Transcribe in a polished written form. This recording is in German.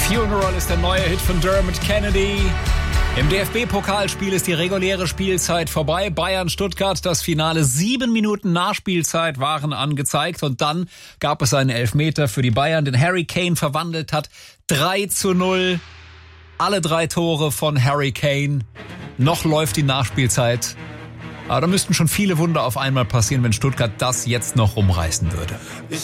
Funeral ist der neue Hit von Dermot Kennedy. Im DFB-Pokalspiel ist die reguläre Spielzeit vorbei. Bayern-Stuttgart, das Finale. 7 Minuten Nachspielzeit waren angezeigt. Und dann gab es einen Elfmeter für die Bayern, den Harry Kane verwandelt hat. 3:0. Alle 3 Tore von Harry Kane. Noch läuft die Nachspielzeit. Aber da müssten schon viele Wunder auf einmal passieren, wenn Stuttgart das jetzt noch rumreißen würde.